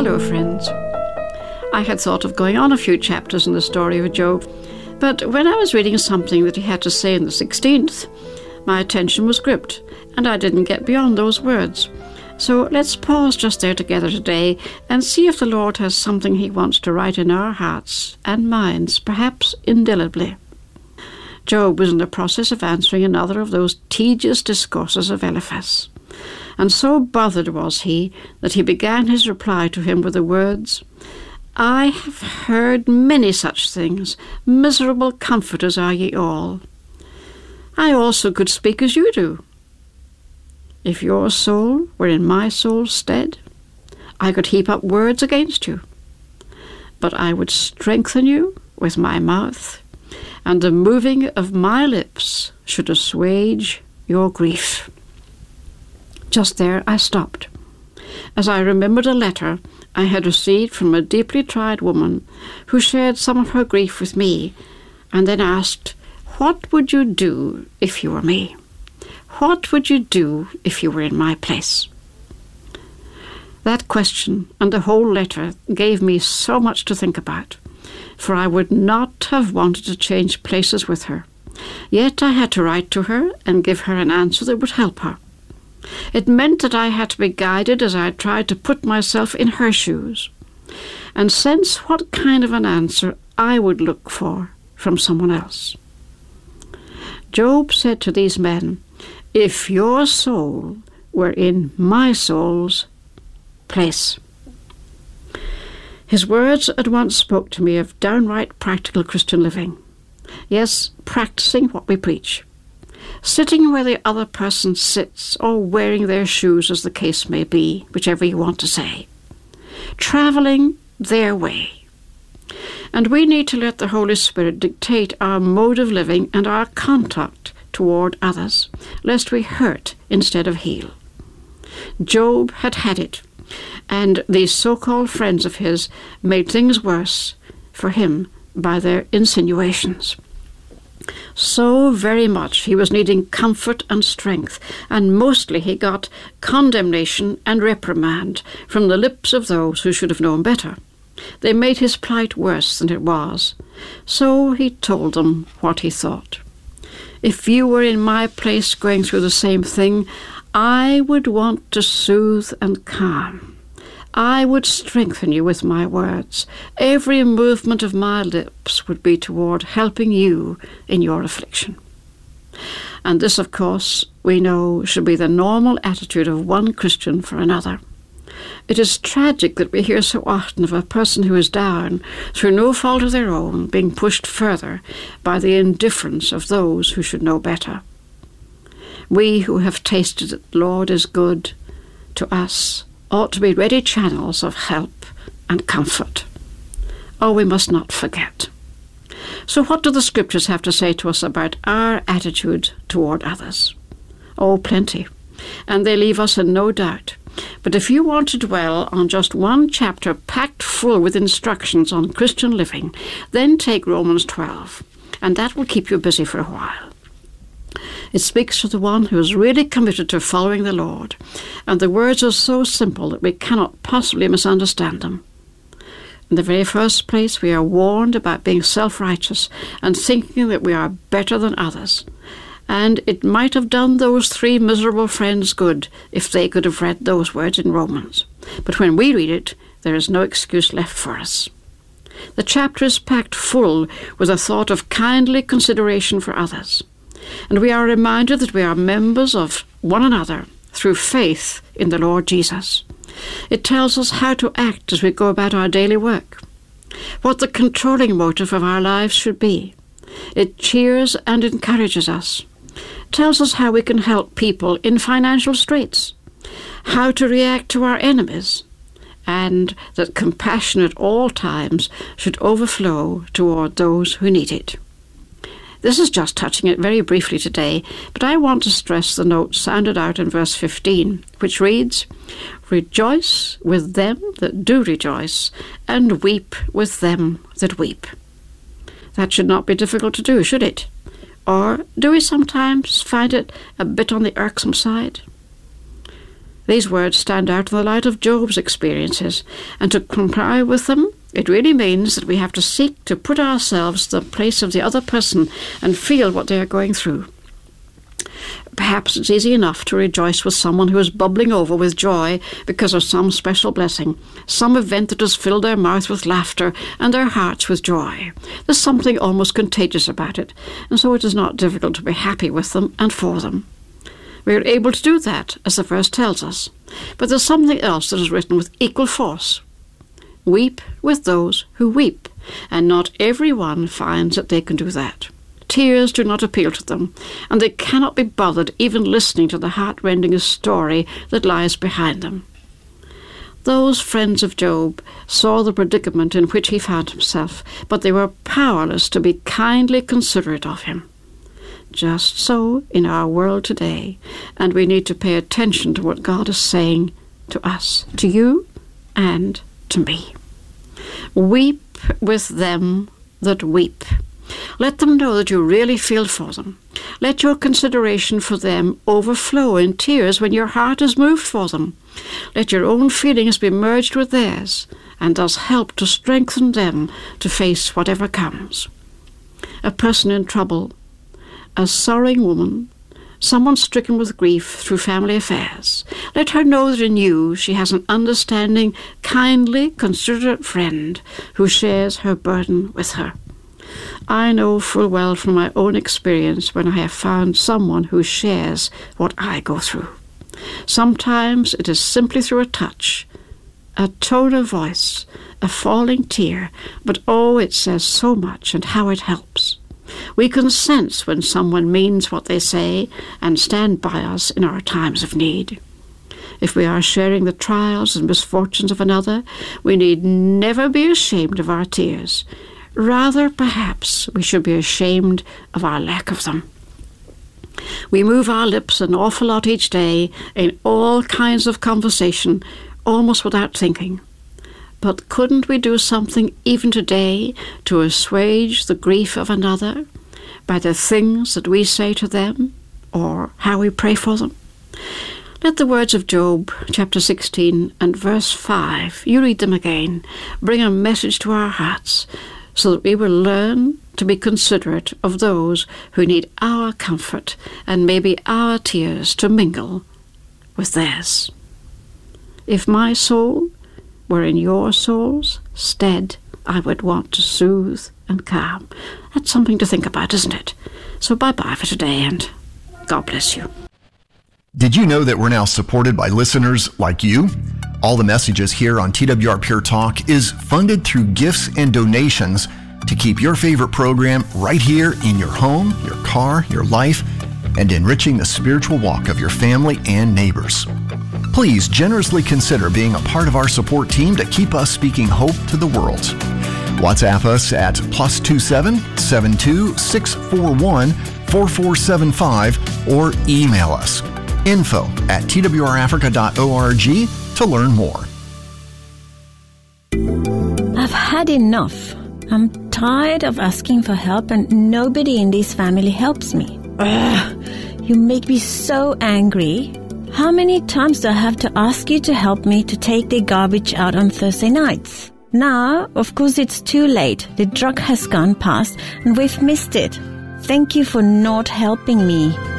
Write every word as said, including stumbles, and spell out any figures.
Hello, friends. I had thought of going on a few chapters in the story of Job, but when I was reading something that he had to say in the sixteenth, my attention was gripped, and I didn't get beyond those words. So let's pause just there together today and see if the Lord has something he wants to write in our hearts and minds, perhaps indelibly. Job was in the process of answering another of those tedious discourses of Eliphaz, and so bothered was he that he began his reply to him with the words, "I have heard many such things, miserable comforters are ye all. I also could speak as you do. If your soul were in my soul's stead, I could heap up words against you. But I would strengthen you with my mouth, and the moving of my lips should assuage your grief." Just there I stopped, as I remembered a letter I had received from a deeply tried woman who shared some of her grief with me, and then asked, "What would you do if you were me? What would you do if you were in my place?" That question and the whole letter gave me so much to think about, for I would not have wanted to change places with her. Yet I had to write to her and give her an answer that would help her. It meant that I had to be guided as I tried to put myself in her shoes and sense what kind of an answer I would look for from someone else. Job said to these men, "If your soul were in my soul's place." His words at once spoke to me of downright practical Christian living. Yes, practicing what we preach. Sitting where the other person sits, or wearing their shoes, as the case may be, whichever you want to say. Travelling their way. And we need to let the Holy Spirit dictate our mode of living and our conduct toward others, lest we hurt instead of heal. Job had had it, and these so-called friends of his made things worse for him by their insinuations. So very much he was needing comfort and strength, and mostly he got condemnation and reprimand from the lips of those who should have known better. They made his plight worse than it was. So he told them what he thought. "If you were in my place going through the same thing, I would want to soothe and calm. I would strengthen you with my words. Every movement of my lips would be toward helping you in your affliction." And this, of course, we know should be the normal attitude of one Christian for another. It is tragic that we hear so often of a person who is down, through no fault of their own, being pushed further by the indifference of those who should know better. We who have tasted that the Lord is good to us ought to be ready channels of help and comfort. Oh, we must not forget. So what do the Scriptures have to say to us about our attitude toward others? Oh, plenty. And they leave us in no doubt. But if you want to dwell on just one chapter packed full with instructions on Christian living, then take Romans twelve, and that will keep you busy for a while. It speaks to the one who is really committed to following the Lord, and the words are so simple that we cannot possibly misunderstand them. In the very first place, we are warned about being self-righteous and thinking that we are better than others, and it might have done those three miserable friends good if they could have read those words in Romans. But when we read it, there is no excuse left for us. The chapter is packed full with a thought of kindly consideration for others. And we are reminded that we are members of one another through faith in the Lord Jesus. It tells us how to act as we go about our daily work, what the controlling motive of our lives should be. It cheers and encourages us, tells us how we can help people in financial straits, how to react to our enemies, and that compassion at all times should overflow toward those who need it. This is just touching it very briefly today, but I want to stress the note sounded out in verse fifteen, which reads, "Rejoice with them that do rejoice, and weep with them that weep." That should not be difficult to do, should it? Or do we sometimes find it a bit on the irksome side? These words stand out in the light of Job's experiences, and to comply with them, it really means that we have to seek to put ourselves in the place of the other person and feel what they are going through. Perhaps it's easy enough to rejoice with someone who is bubbling over with joy because of some special blessing, some event that has filled their mouth with laughter and their hearts with joy. There's something almost contagious about it, and so it is not difficult to be happy with them and for them. We are able to do that, as the verse tells us. But there's something else that is written with equal force. Weep with those who weep, and not everyone finds that they can do that. Tears do not appeal to them, and they cannot be bothered even listening to the heart-rending story that lies behind them. Those friends of Job saw the predicament in which he found himself, but they were powerless to be kindly considerate of him. Just so in our world today, and we need to pay attention to what God is saying to us, to you and to me. Weep with them that weep. Let them know that you really feel for them. Let your consideration for them overflow in tears when your heart is moved for them. Let your own feelings be merged with theirs, and thus help to strengthen them to face whatever comes. A person in trouble, a sorrowing woman, someone stricken with grief through family affairs. Let her know that in you she has an understanding, kindly, considerate friend who shares her burden with her. I know full well from my own experience when I have found someone who shares what I go through. Sometimes it is simply through a touch, a tone of voice, a falling tear, but oh, it says so much and how it helps. We can sense when someone means what they say and stand by us in our times of need. If we are sharing the trials and misfortunes of another, we need never be ashamed of our tears. Rather, perhaps, we should be ashamed of our lack of them. We move our lips an awful lot each day in all kinds of conversation, almost without thinking. But couldn't we do something even today to assuage the grief of another by the things that we say to them or how we pray for them? Let the words of Job, chapter sixteen and verse five, you read them again, bring a message to our hearts so that we will learn to be considerate of those who need our comfort and maybe our tears to mingle with theirs. If my soul were in your soul's stead, I would want to soothe and calm. That's something to think about, isn't it? So bye-bye for today, and God bless you. Did you know that we're now supported by listeners like you? All the messages here on T W R Pure Talk is funded through gifts and donations to keep your favorite program right here in your home, your car, your life, and enriching the spiritual walk of your family and neighbors. Please generously consider being a part of our support team to keep us speaking hope to the world. WhatsApp us at plus two seven seven two six four one four four seven five or email us info at t w r africa dot org to learn more. I've had enough. I'm tired of asking for help and nobody in this family helps me. Ugh, you make me so angry. How many times do I have to ask you to help me to take the garbage out on Thursday nights? Now, of course, it's too late. The drug has gone past and we've missed it. Thank you for not helping me.